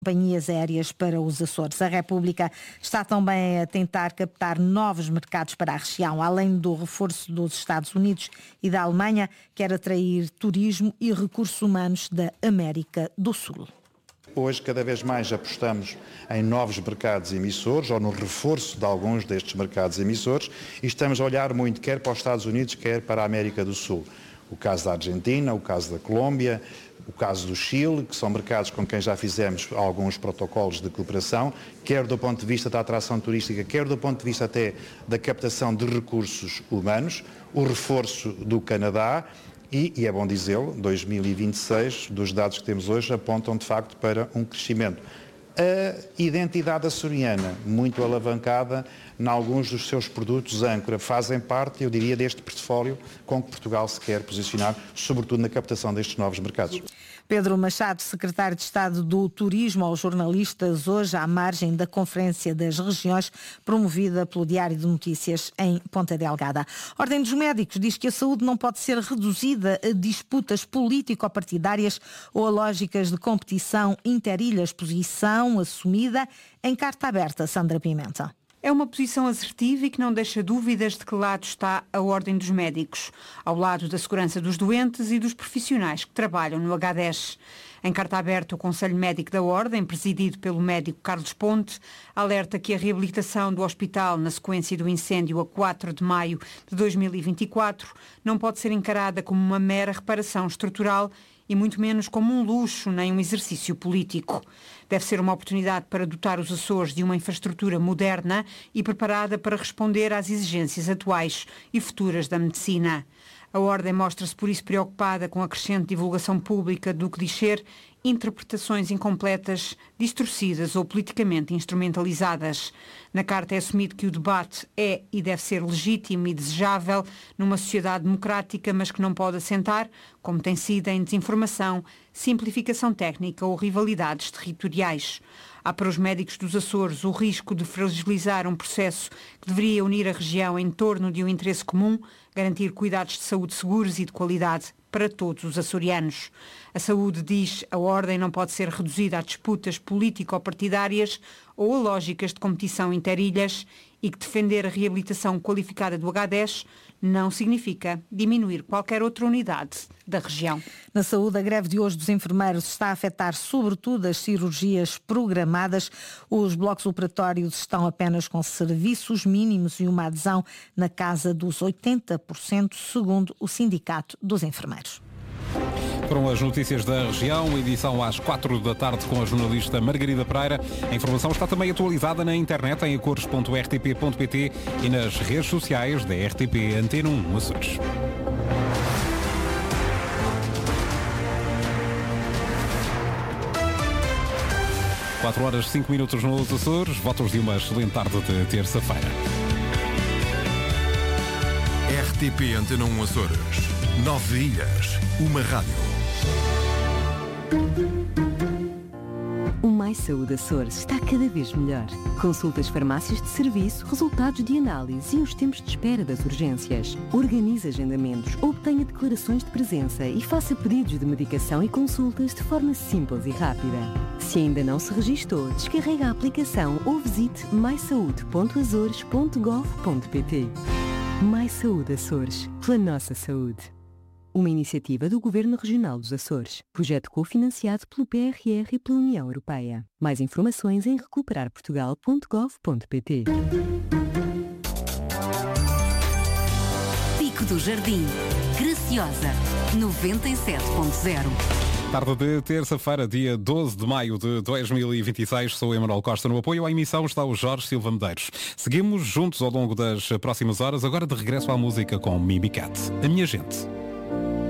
companhias aéreas para os Açores. A República está também a tentar captar novos mercados para a região, além do reforço dos Estados Unidos e da Alemanha, quer atrair turismo e recursos humanos da América do Sul. Hoje, cada vez mais apostamos em novos mercados emissores ou no reforço de alguns destes mercados emissores e estamos a olhar muito quer para os Estados Unidos, quer para a América do Sul. O caso da Argentina, o caso da Colômbia, o caso do Chile, que são mercados com quem já fizemos alguns protocolos de cooperação, quer do ponto de vista da atração turística, quer do ponto de vista até da captação de recursos humanos, o reforço do Canadá e é bom dizê-lo, 2026, dos dados que temos hoje, apontam de facto para um crescimento. A identidade açoriana, muito alavancada em alguns dos seus produtos âncora, fazem parte, eu diria, deste portfólio com que Portugal se quer posicionar, sobretudo na captação destes novos mercados. Pedro Machado, secretário de Estado do Turismo, aos jornalistas hoje à margem da Conferência das Regiões, promovida pelo Diário de Notícias em Ponta Delgada. A Ordem dos Médicos diz que a saúde não pode ser reduzida a disputas político-partidárias ou a lógicas de competição interilhas, posição assumida em carta aberta. Sandra Pimenta. É uma posição assertiva e que não deixa dúvidas de que lado está a Ordem dos Médicos, ao lado da segurança dos doentes e dos profissionais que trabalham no H10. Em carta aberta, o Conselho Médico da Ordem, presidido pelo médico Carlos Ponte, alerta que a reabilitação do hospital na sequência do incêndio a 4 de maio de 2024 não pode ser encarada como uma mera reparação estrutural e muito menos como um luxo nem um exercício político. Deve ser uma oportunidade para dotar os Açores de uma infraestrutura moderna e preparada para responder às exigências atuais e futuras da medicina. A Ordem mostra-se por isso preocupada com a crescente divulgação pública do que diz ser interpretações incompletas, distorcidas ou politicamente instrumentalizadas. Na carta é assumido que o debate é e deve ser legítimo e desejável numa sociedade democrática, mas que não pode assentar, como tem sido, em desinformação, simplificação técnica ou rivalidades territoriais. Há para os médicos dos Açores o risco de fragilizar um processo que deveria unir a região em torno de um interesse comum, garantir cuidados de saúde seguros e de qualidade para todos os açorianos. A saúde, diz a Ordem, não pode ser reduzida a disputas político-partidárias ou a lógicas de competição interilhas e que defender a reabilitação qualificada do H10 não significa diminuir qualquer outra unidade da região. Na saúde, a greve de hoje dos enfermeiros está a afetar sobretudo as cirurgias programadas. Os blocos operatórios estão apenas com serviços mínimos e uma adesão na casa dos 80%, segundo o Sindicato dos Enfermeiros. Foram as notícias da região, edição às 4 da tarde com a jornalista Margarida Pereira. A informação está também atualizada na internet em acores.rtp.pt e nas redes sociais da RTP Antena 1 Açores. Quatro horas 5 minutos nos Açores, votos de uma excelente tarde de terça-feira. RTP Antena 1 Açores. 9 ilhas, uma rádio. O Mais Saúde Açores está cada vez melhor. Consultas, farmácias de serviço, resultados de análise e os tempos de espera das urgências. Organize agendamentos, obtenha declarações de presença e faça pedidos de medicação e consultas de forma simples e rápida. Se ainda não se registou, descarregue a aplicação ou visite maisaude.azores.gov.pt. Mais Saúde Açores, pela nossa saúde. Uma iniciativa do Governo Regional dos Açores. Projeto cofinanciado pelo PRR e pela União Europeia. Mais informações em recuperarportugal.gov.pt. Pico do Jardim. Graciosa. 97.0. Tarde de terça-feira, dia 12 de maio de 2026, sou Emanuel Costa. No apoio à emissão está o Jorge Silva Medeiros. Seguimos juntos ao longo das próximas horas, agora de regresso à música com Mimi Cat. A minha gente.